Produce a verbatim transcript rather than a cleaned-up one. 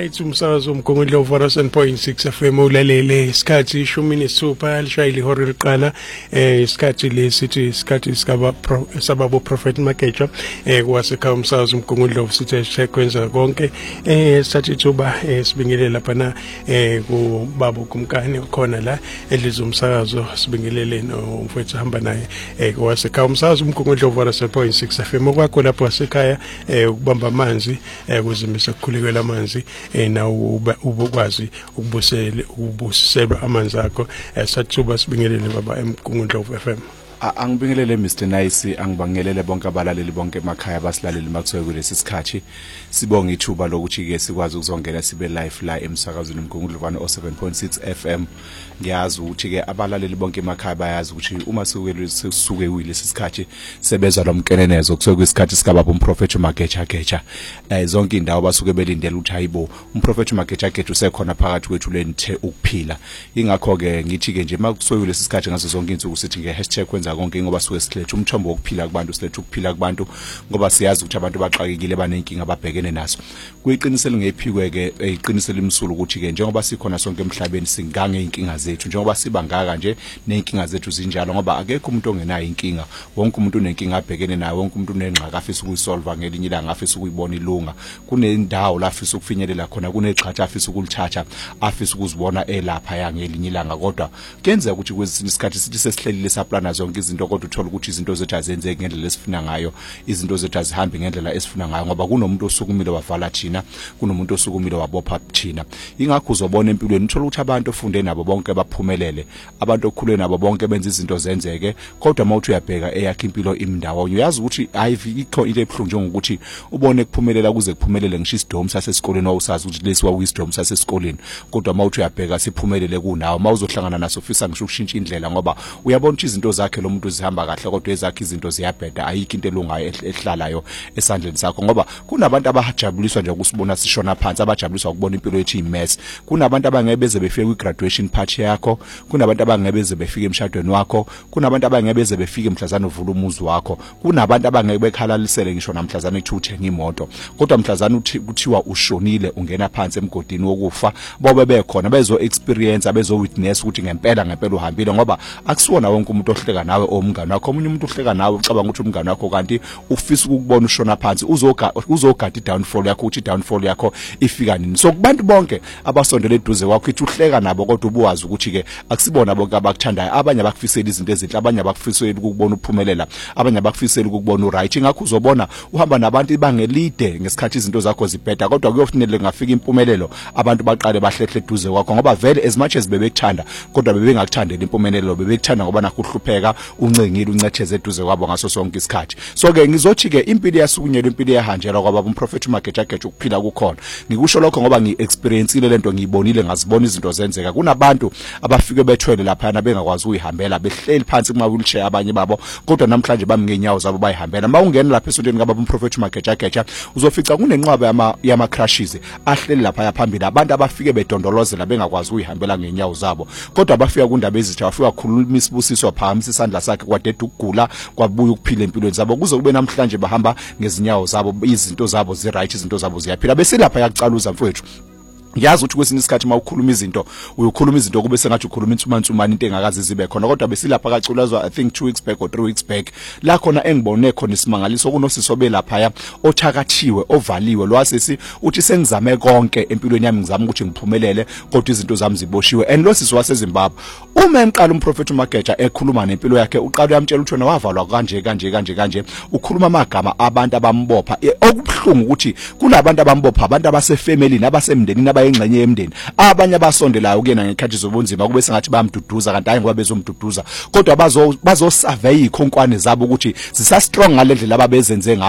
Right, umsakazo umgungundlo four oh seven point six F M ulalele isikhathi ishumi nesithupha lishayile ihora liqala eh isikhathi lesithi isikhathi sikaba sababo Prophet Mageja eh kwasekhaya umsakazo umgungundlo sithi sekwenza konke eh sathi thuba sibingelele lapha na eh kubaba kumkani khona la edliza umsakazo sibingelele nomfowethu hamba naye eh kwasekhaya umsakazo umgungundlo four oh seven point six F M kwakho lapho wasekhaya eh ukubamba amanzi eh kuzimisa kukhulekela amanzi eh na ubukwazi ukubusela ukubuselwa amanzi akho esathuba sibingelele baba emgungundlo F M. Angibingelele Mister Nice, angibangelele bonke abalaleli bonke emakhaya basilaleli makusuke kulesi sikhathi. Sibonga ithuba lokuthi ke sikwazi ukuzongena sibe live la emsakazweni umgungundlo one oh seven point six F M. Ngiyazi ukuthi ke abalaleli bonke emakhaya bayazi ukuthi uma sikuke sisuke kulesi sikhathi sebeza lomkenenezo kusuke kwisikhathi sikababa umProphet Mageja Geja. Eh zonke indawo basuke belindele ukuthi hayibo umProphet Mageja Geja usekhona phakathi kwethu lenthe ukuphila. Ingakho ke ngithi ke nje makusuke kulesi sikhathi ngaso zonke insuku sithi nge hashtag kwenza konke ngoba suke silethe umthombo wokuphila kubantu silethe ukuphila kubantu ngoba siyazi ukuthi abantu baxakekile banenkinga ababhekene naso. Kuyiqinisela ngephikwe ke eyiqinisela imsulu ukuthi ke njengoba sikhona sonke emhlabeni singange inkinga zethu njengoba siba ngaka nje nenkinga zethu zinjalo ngoba akekho umuntu ongenayo inkinga, wonke umuntu unenkinga abhekene nayo, wonke umuntu unengxaki afisa ukuyisolve ngelinye ilanga afisa ukuyibona ilunga. Kunendawo la afisa ukufinyelela khona, kunexhatsha afisa ukulithatha, afisa ukuzibona elapha yangelinye ilanga kodwa kuyenzeka ukuthi kwesinye isikhathi sithi sesihlelile saplana zonke izinto kodwa uthola ukuthi izinto zethu azenzeki ngendlela esifuna ngayo, izinto zethu azihambi ngendlela esifuna ngayo ngoba kunomuntu osukumile wavala thina, kunomuntu osukumile wabopha thina. Ingakho uzobona empilweni uthola ukuthi abantu ofunde nabo bonke baphumelele, abantu okhulule nabo bonke benza izinto zenzeke kodwa mawuthi uyabheka eyakhe impilo imndawo uyazi ukuthi ayikho into ebuhlungu njengokuthi ubone kuphumelela kuze kuphumelele ngisho isidomo sasesikoleni wawusazi ukuthi lesi wa wisdom sasesikoleni kodwa mawuthi uyabheka siphumelele kunawo mawuzohlangana naso ufisa ngisho ukushintsha indlela ngoba uyabona ukuthi izinto zakhe lo muntu zihamba kahle kodwa ezakhe izinto ziyabheda, ayikho into elungayo ehlalayo esandleni sakho ngoba kunabantu abajabuliswa nje ukusibona sishona phansi, abajabuliswa ukubona impilo yethu imess. Kunabantu abangeke beze befike kwi graduation party yakho, kunabantu abangeke beze befike emshadweni wakho, kunabantu abangeke beze befike mhlazana uvula umuzi wakho, kunabantu abangeke bekhalalisele ngisho namhlazana ethi uthenga imoto kodwa mhlazana uthi kuthiwa ushonile ungena phansi emgodini wokufa bobe bekhona bezo experience abezo witness ukuthi ngempela ngempela uhambile ngoba akusiwona wonke umuntu ohleka nawe omngane wakho, omunye umuntu uhleka nawe ucabanga ukuthi umngane wakho kanti ufisa ukubona ushona phansi uzoga uzogada i-downfall yakho ukuthi i-downfall yakho ifika nini. So kubantu bonke abasondele eduze kwakho ithi uhleka nabo kodwa ubuwazi ukuthi ke akusibona bonke abakuthandayo, abanye abakufisela izinto ezinhle, abanye abakufisela ukubona uphumelela, abanye abakufisela ukubona uright. Ingakho uzobona uhamba nabantu bangelide ngesikhathi izinto zakho zibheda kodwa kuyofunele ngafika impumelelo abantu baqale bahlehle eduze kwakho ngoba vele as much as bebekuthanda kodwa bebengakuthandela impumelelo, bebekuthanda ngoba nakuhlupheka uncengile uncetheze eduze kwabo ngaso sonke isikhathi. So ke ngizothi ke impilo yasukunyelwa, impilo yahanjelwa kwaba umProphet Mageja Geja ukuphila kukhona. Ngikusho lokho ngoba ngiexperienceile lento, ngiyibonile, ngazibona izinto zenzeka. Kunabantu abafike bethwele lapha na bengakwazi uyihambela, behleli phansi kuma wheelchair abanye babo kodwa namhlanje bami ngenyawo zabo bayihambela. Mawungena lapha esontweni kaba umProphet Mageja Geja uzofica kunenqwaba yama yama crashes ahleli lapha yaphambili, abantu abafike bedondolozela bengakwazi uyihambela ngenyawo zabo kodwa abafika kundaba ezitha bafika khuluma isibusiso phambi isandla sakhe kwadeda ukugula kwabuya ukuphila empilweni zabo kuze kube namhlanje bahamba ngezinyawo zabo, izinto zabo zi right, izinto zabo ziyaphila. Besilapha yakucaluza mfowethu. Ngiyazi ukuthi kwesinye isikhathi mawukhuluma izinto uyokhuluma izinto kube sengathi ukhuluma insumansumana into engakazi zibe khona kodwa besilapha kaculazwa I think two weeks back or three weeks back la khona engibone khona isimangaliso kunosisi obelapha ya othakathiwe ovaliwe lwasisi uthi sengizame konke empilweni yami ngizama ukuthi ngiphumelele kodwa izinto zami ziboshiwe. And lo sisi waseZimbabwe uma enqala umProphet Mageja ekhuluma nempilo yakhe uqala yamtshela ukuthi wena wavalwa kanje kanje kanje kanje, ukhuluma amagama abantu abambopha. Okubuhlungu ukuthi kunabantu abambopha, abantu abasefamily abasemndenini engxenye yemndeni, abanye abasondelayo kuyena ngekhathi zobunzima kube sengathi bayamduduza kanti hayi ngoba bezomduduza kodwa bazo bazo survey ikhonkwane zabo ukuthi zisa strong ngalendlela ababezenze ngayo.